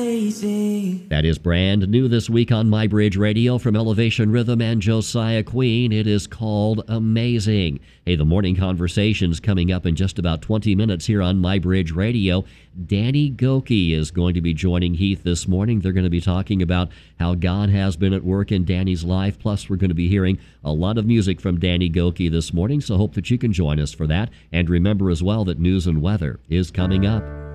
That is brand new this week on My Bridge Radio from Elevation Rhythm and Josiah Queen. It is called Amazing. Hey, the morning conversation's coming up in just about 20 minutes here on My Bridge Radio. Danny Gokey is going to be joining Heath this morning. They're going to be talking about how God has been at work in Danny's life. Plus, we're going to be hearing a lot of music from Danny Gokey this morning, so hope that you can join us for that. And remember as well that news and weather is coming up.